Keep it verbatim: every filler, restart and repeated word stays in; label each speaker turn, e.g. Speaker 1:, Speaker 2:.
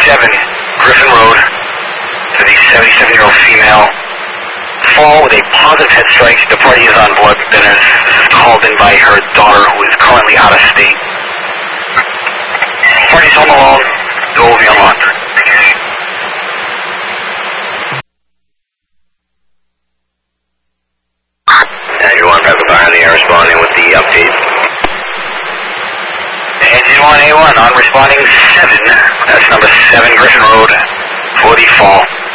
Speaker 1: seven Griffin Road for the seventy-seven-year-old female. Fall with a positive head strike. The party is on blood thinners. This is called in by her daughter, who is currently out of state. Party's home alone. Door will be unlocked.
Speaker 2: Engine one, Pepper Fire in the air, responding with the update.
Speaker 1: Engine one A one on responding seven. That's number seven Griffin Road for the fall.